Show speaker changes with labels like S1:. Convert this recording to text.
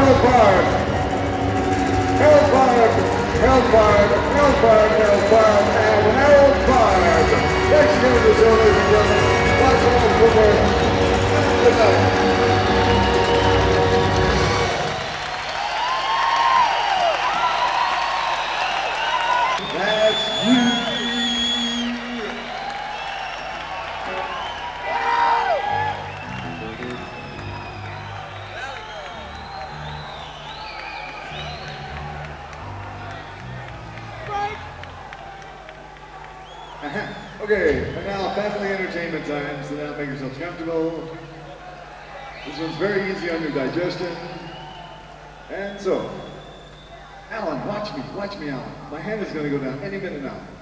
S1: Harold Bard. Harold Bard, Harold Bard, Harold Bard, Harold Bard, and Harold Bard. Thanks again, ladies and gentlemen. Lots of love for them. Good night. That's you. Okay, and now family entertainment time, so now make yourselves comfortable. This one's very easy on your digestion. And so, Alan, watch me, Alan. My hand is gonna go down any minute now.